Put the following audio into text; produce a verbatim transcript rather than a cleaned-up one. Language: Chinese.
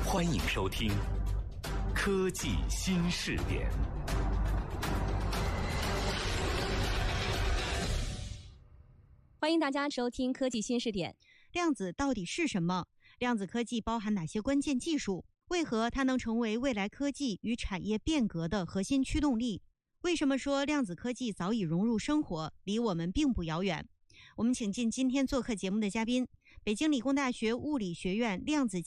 欢迎收听科技新视点。 欢迎大家收听科技新视点。 量子到底是什么？量子科技包含哪些关键技术？为何它能成为未来科技与产业变革的核心驱动力？为什么说量子科技早已融入生活，离我们并不遥远？我们请进今天做客节目的嘉宾，北京理工大学物理学院量子